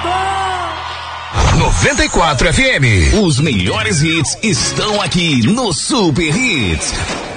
94 FM. Os melhores hits estão aqui no Super Hits.